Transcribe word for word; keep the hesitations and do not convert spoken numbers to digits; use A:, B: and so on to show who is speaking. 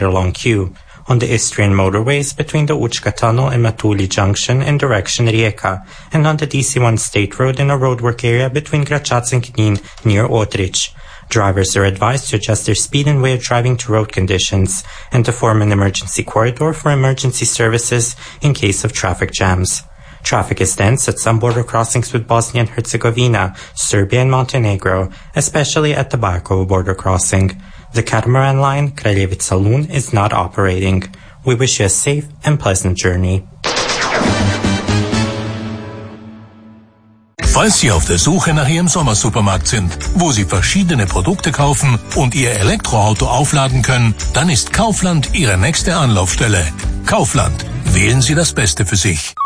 A: long queue. On the Istrian motorways between the Uchka Tunnel and Matuli Junction in direction Rijeka, and on the D C one State Road in a roadwork area between Gračac and Knin near Otrich. Drivers are advised to adjust their speed and way of driving to road conditions and to form an emergency corridor for emergency services in case of traffic jams. Traffic is dense at some border crossings with Bosnia and Herzegovina, Serbia and Montenegro, especially at the Bajakovo border crossing. The catamaran line Kraljevica-Lun is not operating. We wish you a safe and pleasant journey.
B: Falls Sie auf der Suche nach Ihrem Sommersupermarkt sind, wo Sie verschiedene Produkte kaufen und Ihr Elektroauto aufladen können, dann ist Kaufland Ihre nächste Anlaufstelle. Kaufland. Wählen Sie das Beste für sich.